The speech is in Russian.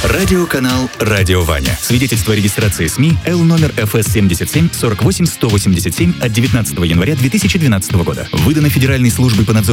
Радиоканал «Радио Ваня». Свидетельство о регистрации СМИ Л номер ФС 77 48 187 от 19 января 2012 года. Выдано Федеральной службой по надзору